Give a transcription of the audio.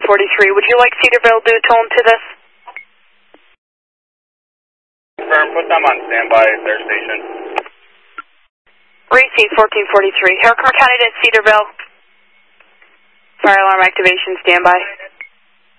1443. Would you like Cedarville due tone to this? Confirm, put them on standby at their station. Receive 1443. Herkimer County to Cedarville. Fire alarm activation, standby.